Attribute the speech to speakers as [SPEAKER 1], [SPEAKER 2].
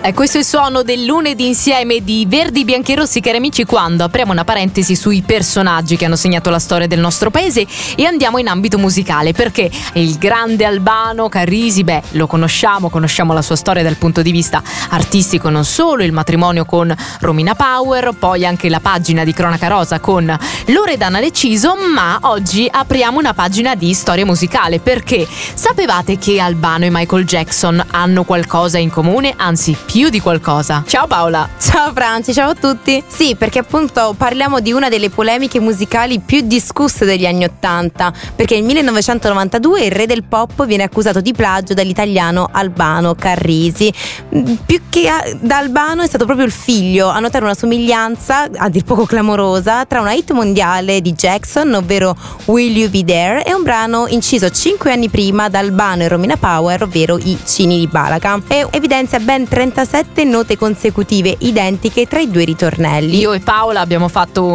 [SPEAKER 1] Questo è il suono del lunedì insieme di Verdi, Bianchi e Rossi, cari amici, quando apriamo una parentesi sui personaggi che hanno segnato la storia del nostro paese e andiamo in ambito musicale, perché il grande Albano Carrisi, lo conosciamo la sua storia dal punto di vista artistico, non solo il matrimonio con Romina Power, poi anche la pagina di Cronaca Rosa con Loredana Leciso, ma oggi apriamo una pagina di storia musicale, perché sapevate che Albano e Michael Jackson hanno qualcosa in comune, anzi più di qualcosa. Ciao Paola.
[SPEAKER 2] Ciao Franci, ciao a tutti. Sì, perché appunto parliamo di una delle polemiche musicali più discusse degli anni '80, perché nel 1992 il re del pop viene accusato di plagio dall'italiano Albano Carrisi. Più che da Albano è stato proprio il figlio a notare una somiglianza a dir poco clamorosa tra una hit mondiale di Jackson, ovvero Will You Be There, e un brano inciso 5 anni prima da Albano e Romina Power, ovvero I Cini di Balaca, e evidenzia ben 37 note consecutive identiche tra i due ritornelli.
[SPEAKER 1] Io e Paola abbiamo fatto